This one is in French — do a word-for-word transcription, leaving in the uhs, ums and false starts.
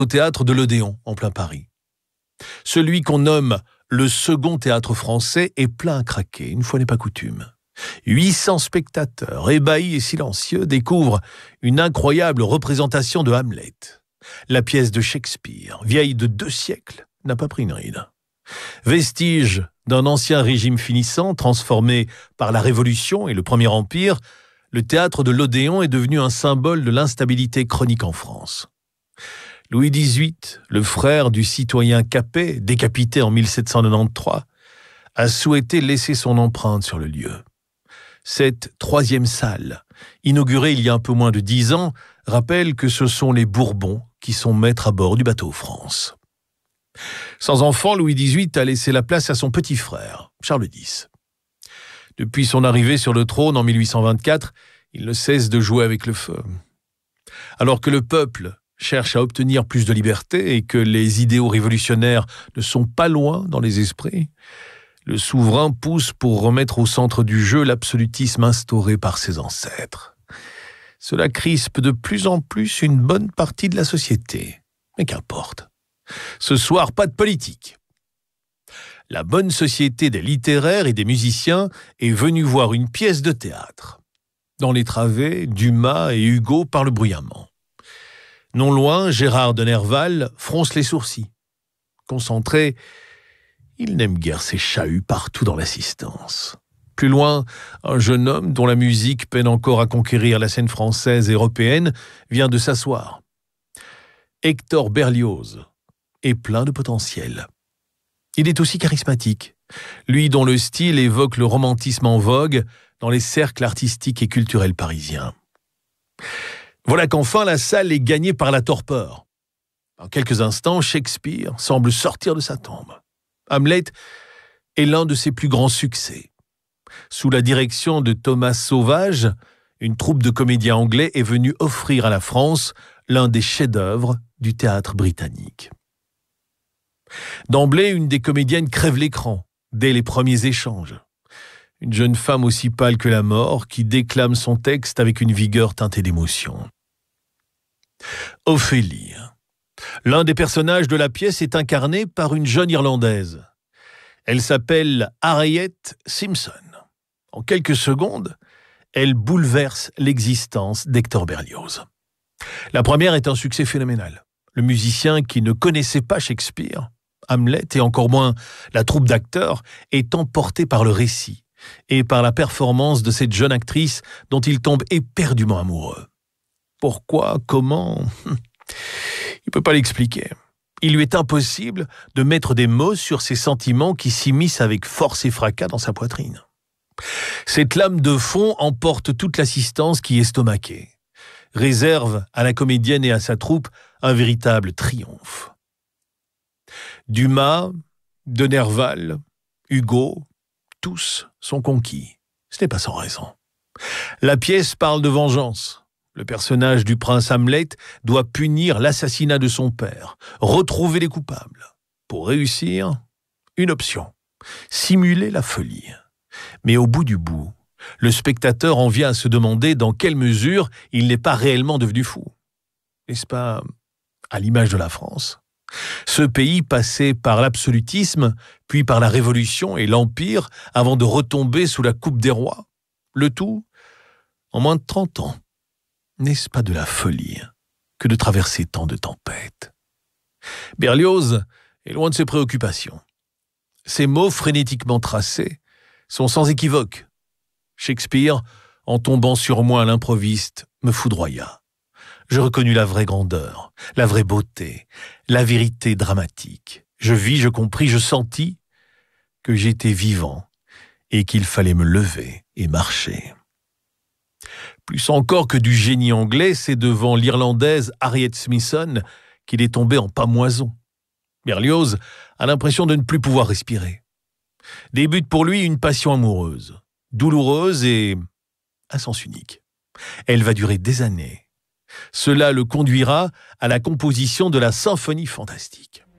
au théâtre de l'Odéon, en plein Paris. Celui qu'on nomme le second théâtre français est plein à craquer, une fois n'est pas coutume. huit cents spectateurs, ébahis et silencieux, découvrent une incroyable représentation de Hamlet. La pièce de Shakespeare, vieille de deux siècles, n'a pas pris une ride. Vestige d'un ancien régime finissant, transformé par la Révolution et le Premier Empire, le théâtre de l'Odéon est devenu un symbole de l'instabilité chronique en France. Louis dix-huit, le frère du citoyen Capet, décapité en mille sept cent quatre-vingt-treize, a souhaité laisser son empreinte sur le lieu. Cette troisième salle, inaugurée il y a un peu moins de dix ans, rappelle que ce sont les Bourbons qui sont maîtres à bord du bateau France. Sans enfant, Louis dix-huit a laissé la place à son petit frère, Charles dix. Depuis son arrivée sur le trône en mille huit cent vingt-quatre, il ne cesse de jouer avec le feu. Alors que le peuple cherche à obtenir plus de liberté et que les idéaux révolutionnaires ne sont pas loin dans les esprits, le souverain pousse pour remettre au centre du jeu l'absolutisme instauré par ses ancêtres. Cela crispe de plus en plus une bonne partie de la société. Mais qu'importe. Ce soir, pas de politique. La bonne société des littéraires et des musiciens est venue voir une pièce de théâtre. Dans les travées, Dumas et Hugo parlent bruyamment. Non loin, Gérard de Nerval fronce les sourcils. Concentré, il n'aime guère ces chahuts partout dans l'assistance. Plus loin, un jeune homme dont la musique peine encore à conquérir la scène française et européenne vient de s'asseoir. Hector Berlioz est plein de potentiel. Il est aussi charismatique, lui dont le style évoque le romantisme en vogue dans les cercles artistiques et culturels parisiens. Voilà qu'enfin la salle est gagnée par la torpeur. En quelques instants, Shakespeare semble sortir de sa tombe. Hamlet est l'un de ses plus grands succès. Sous la direction de Thomas Sauvage, une troupe de comédiens anglais est venue offrir à la France l'un des chefs-d'œuvre du théâtre britannique. D'emblée, une des comédiennes crève l'écran, dès les premiers échanges. Une jeune femme aussi pâle que la mort, qui déclame son texte avec une vigueur teintée d'émotion. Ophélie. L'un des personnages de la pièce est incarné par une jeune Irlandaise. Elle s'appelle Harriet Simpson. En quelques secondes, elle bouleverse l'existence d'Hector Berlioz. La première est un succès phénoménal. Le musicien qui ne connaissait pas Shakespeare, Hamlet et encore moins la troupe d'acteurs est emporté par le récit et par la performance de cette jeune actrice dont il tombe éperdument amoureux. Pourquoi, comment ? Il ne peut pas l'expliquer. Il lui est impossible de mettre des mots sur ces sentiments qui s'immiscent avec force et fracas dans sa poitrine. Cette lame de fond emporte toute l'assistance qui est estomaquée, réserve à la comédienne et à sa troupe un véritable triomphe. Dumas, de Nerval, Hugo, tous sont conquis. Ce n'est pas sans raison. La pièce parle de vengeance. Le personnage du prince Hamlet doit punir l'assassinat de son père, retrouver les coupables. Pour réussir, une option, simuler la folie. Mais au bout du bout, le spectateur en vient à se demander dans quelle mesure il n'est pas réellement devenu fou. N'est-ce pas à l'image de la France ? Ce pays passé par l'absolutisme, puis par la Révolution et l'Empire, avant de retomber sous la coupe des rois. Le tout en moins de trente ans. N'est-ce pas de la folie que de traverser tant de tempêtes ? Berlioz est loin de ses préoccupations. Ses mots frénétiquement tracés sont sans équivoque. Shakespeare, en tombant sur moi à l'improviste, me foudroya. Je reconnus la vraie grandeur, la vraie beauté, la vérité dramatique. Je vis, je compris, je sentis que j'étais vivant et qu'il fallait me lever et marcher. Plus encore que du génie anglais, c'est devant l'Irlandaise Harriet Simpson qu'il est tombé en pâmoison. Berlioz a l'impression de ne plus pouvoir respirer. Débute pour lui une passion amoureuse, douloureuse et à sens unique. Elle va durer des années. Cela le conduira à la composition de la symphonie fantastique.